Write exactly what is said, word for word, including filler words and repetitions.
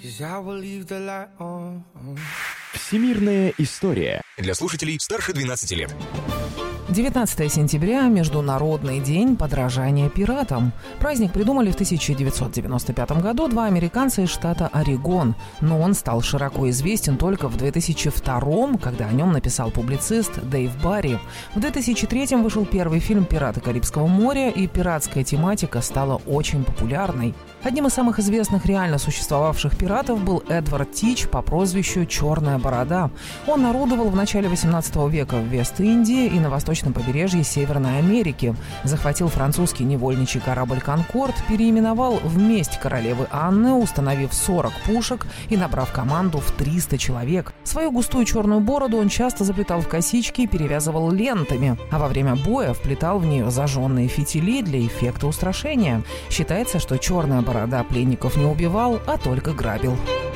Всемирная история. Для слушателей старше двенадцати лет. девятнадцатое сентября – Международный день подражания пиратам. Праздник придумали в тысяча девятьсот девяносто пятом году два американца из штата Орегон. Но он стал широко известен только в две тысячи втором, когда о нем написал публицист Дэйв Барри. В две тысячи третьем вышел первый фильм «Пираты Карибского моря», и пиратская тематика стала очень популярной. Одним из самых известных реально существовавших пиратов был Эдвард Тич по прозвищу «Черная борода». Он орудовал в начале восемнадцатого века в Вест-Индии и на восточном побережье Северной Америки. Захватил французский невольничий корабль «Конкорд», переименовал в «Месть королевы Анны», установив сорок пушек и набрав команду в триста человек. Свою густую черную бороду он часто заплетал в косички и перевязывал лентами, а во время боя вплетал в нее зажженные фитили для эффекта устрашения. Считается, что черная борода пленников не убивал, а только грабил.